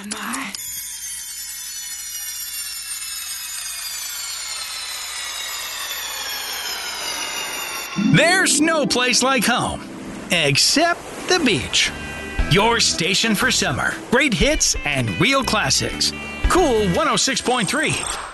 my. There's no place like home, except the beach. Your station for summer. Great hits and real classics. Cool 106.3.